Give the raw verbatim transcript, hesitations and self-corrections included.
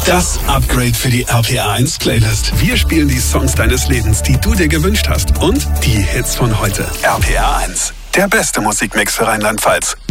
Das Upgrade für die R P R eins Playlist. Wir spielen die Songs deines Lebens, die du dir gewünscht hast. Und die Hits von heute. R P R eins. Der beste Musikmix für Rheinland-Pfalz.